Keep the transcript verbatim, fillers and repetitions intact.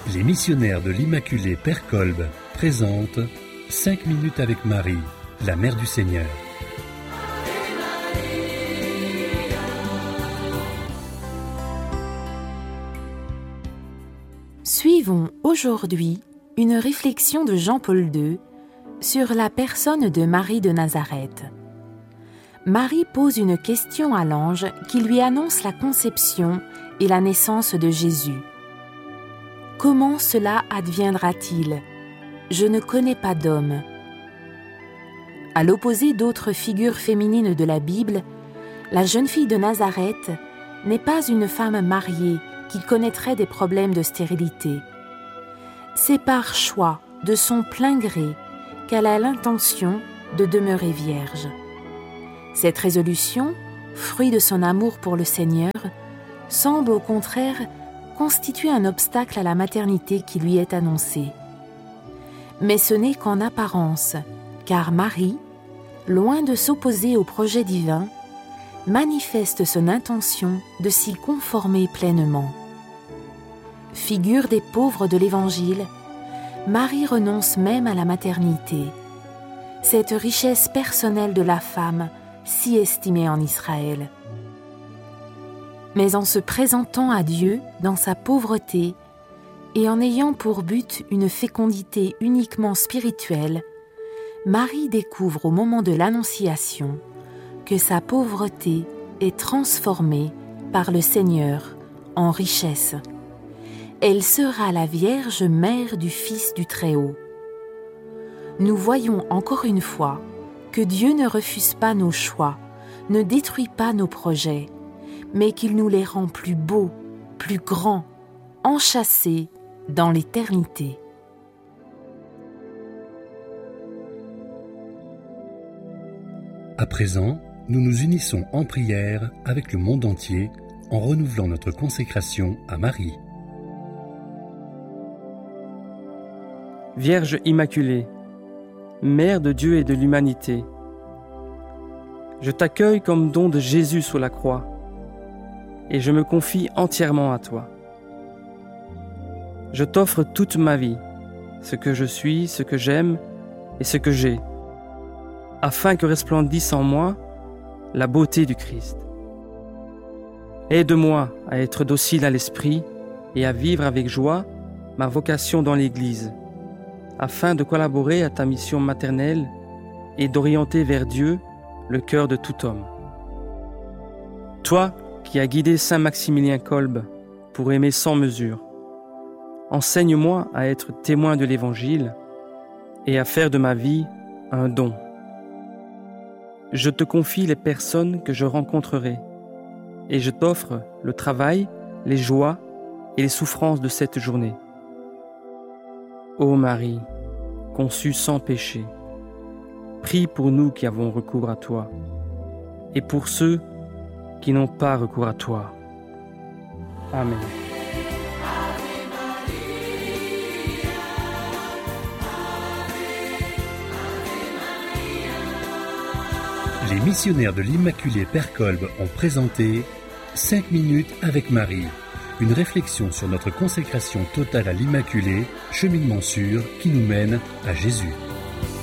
Les missionnaires de l'Immaculée Père Kolb présentent cinq minutes avec Marie, la Mère du Seigneur. Suivons aujourd'hui une réflexion de Jean-Paul deux sur la personne de Marie de Nazareth. Marie pose une question à l'ange qui lui annonce la conception et la naissance de Jésus. Comment cela adviendra-t-il ? Je ne connais pas d'homme. À l'opposé d'autres figures féminines de la Bible, la jeune fille de Nazareth n'est pas une femme mariée qui connaîtrait des problèmes de stérilité. C'est par choix, de son plein gré, qu'elle a l'intention de demeurer vierge. Cette résolution, fruit de son amour pour le Seigneur, semble au contraire constituer un obstacle à la maternité qui lui est annoncée. Mais ce n'est qu'en apparence, car Marie, loin de s'opposer au projet divin, manifeste son intention de s'y conformer pleinement. Figure des pauvres de l'Évangile, Marie renonce même à la maternité, cette richesse personnelle de la femme si estimée en Israël. Mais en se présentant à Dieu dans sa pauvreté et en ayant pour but une fécondité uniquement spirituelle, Marie découvre au moment de l'Annonciation que sa pauvreté est transformée par le Seigneur en richesse. Elle sera la Vierge Mère du Fils du Très-Haut. Nous voyons encore une fois que Dieu ne refuse pas nos choix, ne détruit pas nos projets, mais qu'il nous les rend plus beaux, plus grands, enchâssés dans l'éternité. À présent, nous nous unissons en prière avec le monde entier en renouvelant notre consécration à Marie. Vierge Immaculée, Mère de Dieu et de l'humanité, je t'accueille comme don de Jésus sur la croix et je me confie entièrement à toi. Je t'offre toute ma vie, ce que je suis, ce que j'aime et ce que j'ai, afin que resplendisse en moi la beauté du Christ. Aide-moi à être docile à l'esprit et à vivre avec joie ma vocation dans l'Église, afin de collaborer à ta mission maternelle et d'orienter vers Dieu le cœur de tout homme. Toi qui as guidé Saint Maximilien Kolb pour aimer sans mesure, enseigne-moi à être témoin de l'Évangile et à faire de ma vie un don. Je te confie les personnes que je rencontrerai et je t'offre le travail, les joies et les souffrances de cette journée. Ô Marie, conçue sans péché, prie pour nous qui avons recours à toi et pour ceux qui n'ont pas recours à toi. Amen. Les missionnaires de l'Immaculée Père Kolb ont présenté cinq minutes avec Marie, une réflexion sur notre consécration totale à l'Immaculée, cheminement sûr qui nous mène à Jésus.